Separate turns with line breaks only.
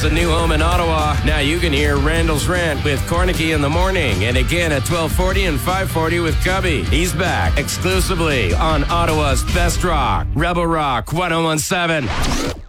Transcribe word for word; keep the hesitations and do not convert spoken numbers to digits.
has a new home in Ottawa. Now you can hear Randall's Rant with Cornicky in the morning, and again at twelve forty and five forty with Cubby. He's back exclusively on Ottawa's Best Rock, Rebel Rock one oh one seven.